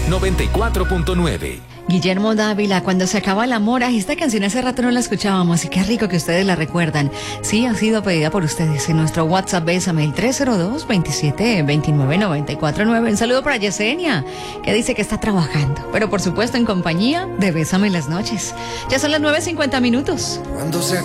94.9. Guillermo Dávila, cuando se acaba el amor. Ay, esta canción hace rato no la escuchábamos y qué rico que ustedes la recuerdan. Sí, ha sido pedida por ustedes en nuestro WhatsApp. Bésame, el 302-27-29-949. Un saludo para Yesenia, que dice que está trabajando, pero por supuesto en compañía de Bésame en las noches. Ya son las 9:50. Cuando se